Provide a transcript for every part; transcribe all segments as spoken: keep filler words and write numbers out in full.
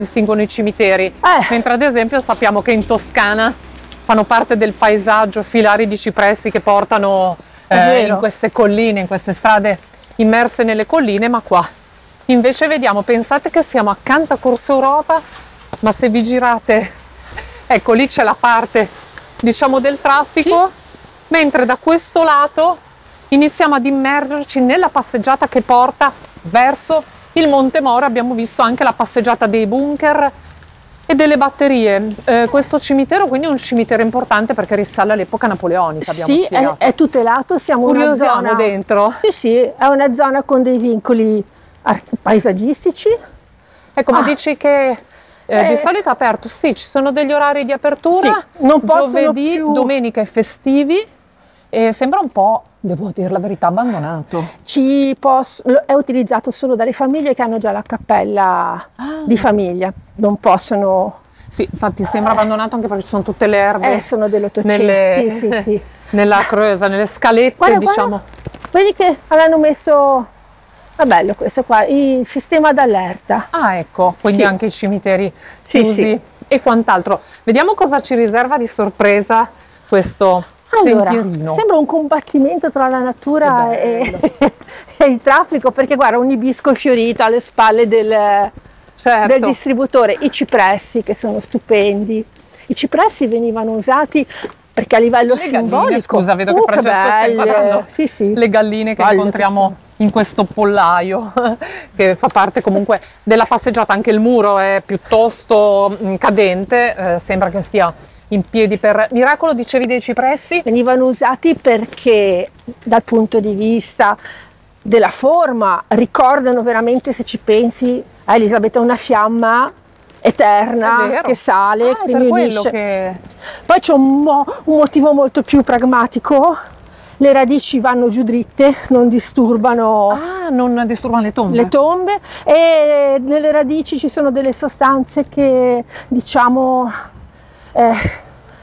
distinguono i cimiteri, Eh. mentre ad esempio sappiamo che in Toscana fanno parte del paesaggio filari di cipressi che portano È eh, vero. in queste colline, in queste strade immerse nelle colline, ma qua invece vediamo, pensate che siamo accanto a Corso Europa, ma se vi girate, ecco lì c'è la parte diciamo del traffico, mentre da questo lato iniziamo ad immergerci nella passeggiata che porta verso il Monte Moro. Abbiamo visto anche la passeggiata dei bunker e delle batterie. Eh, questo cimitero quindi è un cimitero importante perché risale all'epoca napoleonica, abbiamo Sì, è, spiegato. è tutelato, siamo in una Curiosiamo zona... dentro. Sì, sì, è una zona con dei vincoli ar- paesaggistici. Ecco, ma Ah. dici che eh, di Eh. solito è aperto? Sì, ci sono degli orari di apertura, Sì, non possono giovedì, più- domenica e festivi, e sembra un po', devo dire la verità, abbandonato. Ci poss- lo- è utilizzato solo dalle famiglie che hanno già la cappella Ah. di famiglia, non possono... Sì, infatti sembra abbandonato anche perché ci sono tutte le erbe Eh, sono dell'Ottocento, nelle, sì, sì, sì. nella creusa, nelle scalette, Guarda, diciamo. guarda, vedi che l'hanno messo, è bello questo qua, il sistema d'allerta. Ah, ecco, quindi Sì. anche i cimiteri Sì, chiusi sì. e quant'altro. Vediamo cosa ci riserva di sorpresa questo Allora, sentierino. sembra un combattimento tra la natura Che e, e il traffico, perché guarda, un ibisco fiorito alle spalle del, Certo. del distributore, i cipressi che sono stupendi. I cipressi venivano usati perché a livello Le galline, simbolico... scusa, vedo Uh, che Francesco stai belle. parlando. Sì, sì. Le galline che Guarda che incontriamo in questo pollaio, che fa parte comunque della passeggiata. Anche il muro è piuttosto mh, cadente, eh, sembra che stia in piedi per miracolo. Dicevi dei cipressi? Venivano usati perché dal punto di vista della forma ricordano veramente, se ci pensi, a Elisabetta, una fiamma È eterna vero. che sale, Ah, è quindi per quello unisce. che... Poi c'è un, mo- un motivo molto più pragmatico: le radici vanno giù dritte, non disturbano Ah, non disturbano le tombe? le tombe, e nelle radici ci sono delle sostanze che, diciamo, eh,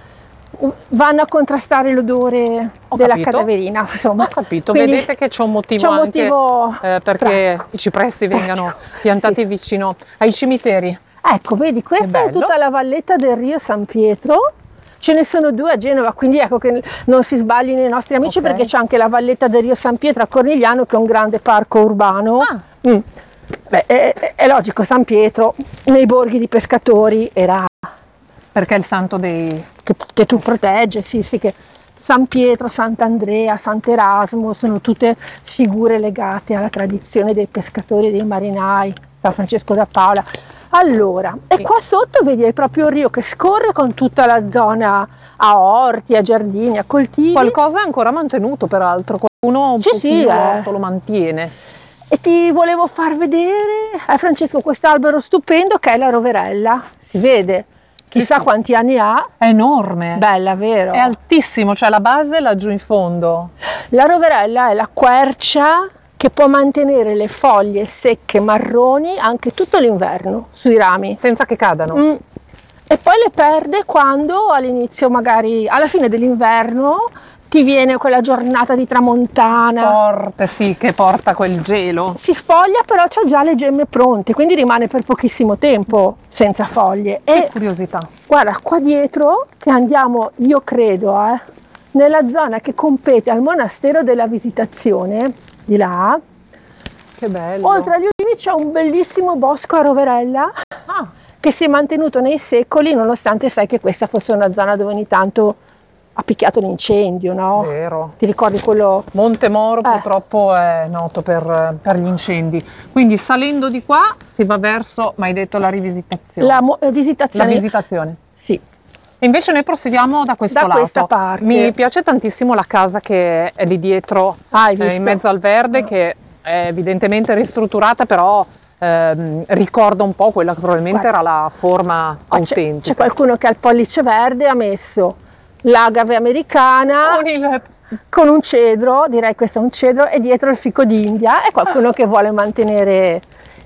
vanno a contrastare l'odore Ho della capito. cadaverina, insomma. Ho capito, Quindi vedete che c'è un motivo c'è un anche motivo eh, perché pratico. i cipressi vengano Pratico. piantati Sì. vicino ai cimiteri. Ecco, vedi, questa è bello. tutta la valletta del Rio San Pietro. Ce ne sono due a Genova, quindi ecco che non si sbaglino i nostri amici, Ok. perché c'è anche la valletta del Rio San Pietro a Cornigliano, che è un grande parco urbano. Ah. Mm. Beh, è, è- è logico, San Pietro nei borghi di pescatori era Perché è il santo dei... che, che tu protegge, sì, sì, che San Pietro, Sant'Andrea, Sant'Erasmo sono tutte figure legate alla tradizione dei pescatori e dei marinai, San Francesco da Paola. Allora, e Sì. qua sotto vedi è proprio il rio che scorre con tutta la zona a orti, a giardini, a coltivi. Qualcosa è ancora mantenuto peraltro, qualcuno un Sì, sì, pochino eh. lo, lo mantiene. E ti volevo far vedere, eh, Francesco, quest'albero stupendo che è la roverella. Si vede, Sì, chissà sì. quanti anni ha. È enorme, Bella, vero? è altissimo, cioè la base è laggiù in fondo. La roverella è la quercia che può mantenere le foglie secche marroni anche tutto l'inverno sui rami. Senza che cadano. Mm. E poi le perde quando all'inizio, magari alla fine dell'inverno, ti viene quella giornata di tramontana. Forte, sì, che porta quel gelo. Si spoglia, però c'ha già le gemme pronte, quindi rimane per pochissimo tempo senza foglie. Che E curiosità. guarda, qua dietro, che andiamo, io credo, eh, nella zona che compete al monastero della Visitazione, di là, Che bello. oltre agli ulivi c'è un bellissimo bosco a roverella Ah, che si è mantenuto nei secoli, nonostante sai che questa fosse una zona dove ogni tanto ha picchiato l'incendio, no? vero. Ti ricordi quello? Monte Moro Eh. purtroppo è noto per, per gli incendi. Quindi salendo di qua si va verso, ma hai detto, la rivisitazione. La mo- eh, La visitazione. visitazione. Sì. E invece noi proseguiamo da questo Da lato. questa parte. Mi piace tantissimo la casa che è lì dietro, Ah, hai eh, visto? in mezzo al verde, che è evidentemente ristrutturata, però ehm, ricorda un po' quella che probabilmente Guarda. era la forma Ah, c'è, autentica. c'è qualcuno che al pollice verde ha messo l'agave americana Con il- con un cedro, direi questo è un cedro, e dietro il fico d'India, è qualcuno che vuole mantenere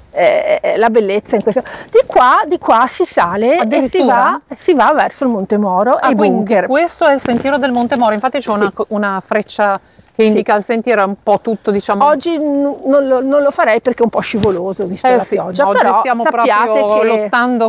eh, la bellezza in questo. Di qua, di qua si sale e si Addirittura? va, si va verso il Monte Moro Ah, e i quindi bunker. questo è il sentiero del Monte Moro, infatti c'è una, una freccia che Sì. indica il sentiero, è un po' tutto, diciamo. Oggi n- non lo, non lo farei perché è un po' scivoloso visto Eh la sì, pioggia, oggi però stiamo sappiate proprio che lottando